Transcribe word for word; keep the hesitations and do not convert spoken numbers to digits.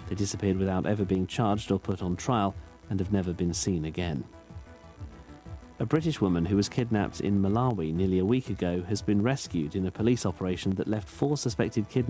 They disappeared without ever being charged or put on trial and have never been seen again. A British woman who was kidnapped in Malawi nearly a week ago has been rescued in a police operation that left four suspected kidnappers